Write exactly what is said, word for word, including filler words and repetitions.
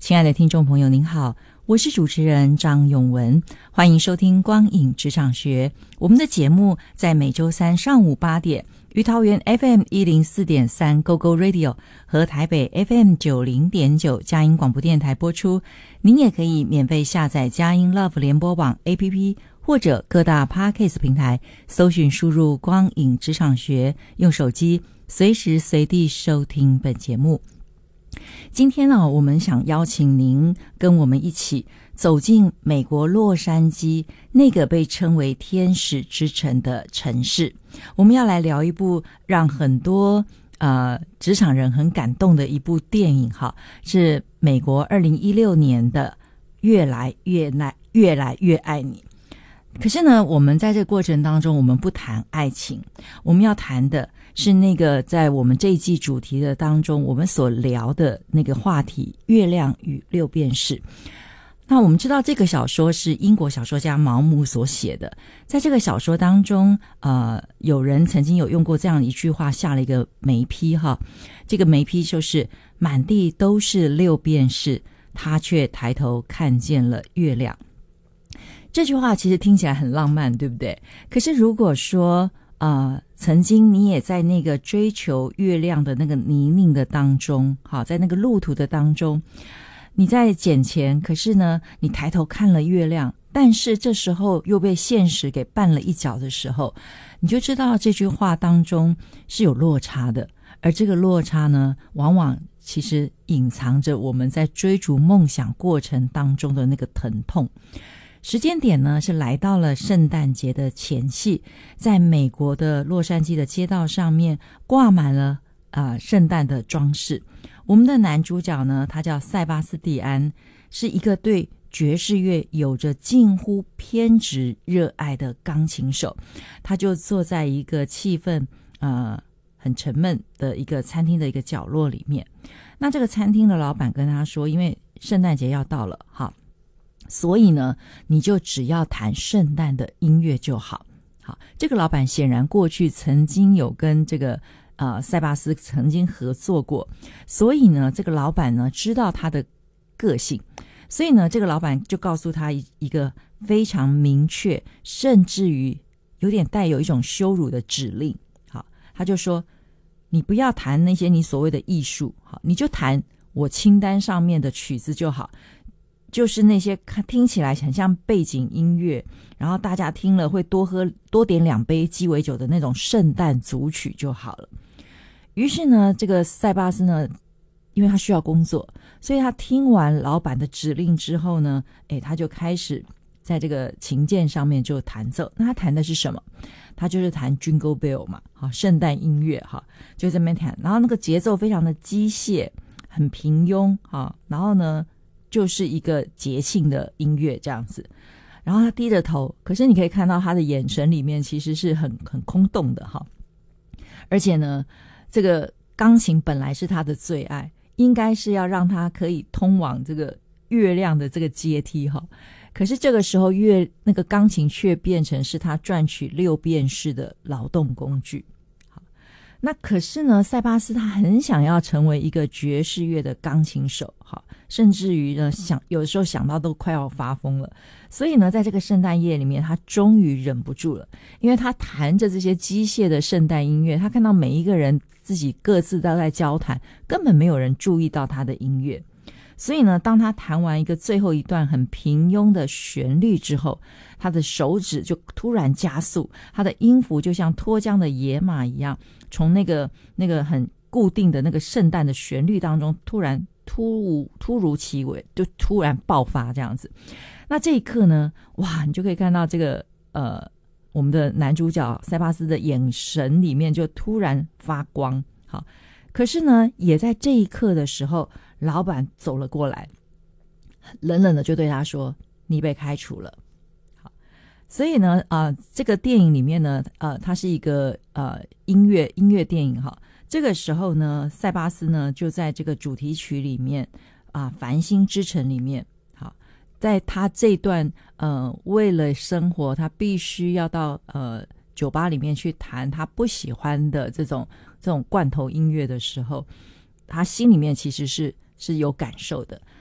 亲爱的听众朋友您好，我是主持人张永文，欢迎收听光影职场学。我们的节目在每周三上午八点于桃园 F M 一零四点三 Go Go Radio 和台北 F M 九零点九 佳音广播电台播出。您也可以免费下载佳音 Love 联播网 A P P， 或者各大 Podcast 平台搜寻输入光影职场学，用手机随时随地收听本节目。今天呢，我们想邀请您跟我们一起走进美国洛杉矶那个被称为天使之城的城市。我们要来聊一部让很多呃职场人很感动的一部电影哈，是美国二零一六年的越来越来越来越爱你。可是呢，我们在这个过程当中，我们不谈爱情，我们要谈的是那个在我们这一季主题的当中，我们所聊的那个话题——月亮与六便士。那我们知道这个小说是英国小说家毛姆所写的，在这个小说当中，呃，有人曾经有用过这样一句话，下了一个眉批哈，这个眉批就是满地都是六便士，他却抬头看见了月亮。这句话其实听起来很浪漫，对不对？可是如果说呃，曾经你也在那个追求月亮的那个泥泞的当中，好，在那个路途的当中，你在捡钱，可是呢，你抬头看了月亮，但是这时候又被现实给绊了一脚的时候，你就知道这句话当中是有落差的，而这个落差呢，往往其实隐藏着我们在追逐梦想过程当中的那个疼痛。时间点呢是来到了圣诞节的前夕，在美国的洛杉矶的街道上面挂满了啊、呃、圣诞的装饰。我们的男主角呢，他叫塞巴斯蒂安，是一个对爵士乐有着近乎偏执热爱的钢琴手。他就坐在一个气氛呃很沉闷的一个餐厅的一个角落里面。那这个餐厅的老板跟他说，因为圣诞节要到了，好，所以呢，你就只要弹圣诞的音乐就好。好，这个老板显然过去曾经有跟这个呃塞巴斯曾经合作过，所以呢，这个老板呢知道他的个性，所以呢，这个老板就告诉他一一个非常明确，甚至于有点带有一种羞辱的指令。好，他就说，你不要弹那些你所谓的艺术，好，你就弹我清单上面的曲子就好。就是那些听起来很像背景音乐，然后大家听了会多喝多点两杯鸡尾酒的那种圣诞组曲就好了。于是呢，这个塞巴斯呢，因为他需要工作，所以他听完老板的指令之后呢，诶，他就开始在这个琴键上面就弹奏。那他弹的是什么？他就是弹 Jingle Bell 嘛，好，圣诞音乐哈，就在那边弹，然后那个节奏非常的机械，很平庸哈，然后呢，就是一个节庆的音乐这样子。然后他低着头，可是你可以看到他的眼神里面其实是很很空洞的哈。而且呢，这个钢琴本来是他的最爱，应该是要让他可以通往这个月亮的这个阶梯哈。可是这个时候月那个钢琴却变成是他赚取六便士的劳动工具。那可是呢，塞巴斯他很想要成为一个爵士乐的钢琴手，哈，甚至于呢，想有的时候想到都快要发疯了。所以呢，在这个圣诞夜里面，他终于忍不住了，因为他弹着这些机械的圣诞音乐，他看到每一个人自己各自都在交谈，根本没有人注意到他的音乐。所以呢，当他弹完一个最后一段很平庸的旋律之后，他的手指就突然加速，他的音符就像脱缰的野马一样，从那个那个很固定的那个圣诞的旋律当中突然突如突如其来，就突然爆发这样子。那这一刻呢，哇，你就可以看到这个呃我们的男主角塞巴斯的眼神里面就突然发光。好，可是呢，也在这一刻的时候，老板走了过来，冷冷的就对他说：“你被开除了。”好，所以呢，啊、呃，这个电影里面呢，呃，它是一个呃音乐音乐电影哈。这个时候呢，塞巴斯呢就在这个主题曲里面啊，呃《繁星之城》里面，好，在他这段呃为了生活，他必须要到呃酒吧里面去弹他不喜欢的这种这种罐头音乐的时候，他心里面其实是是有感受的。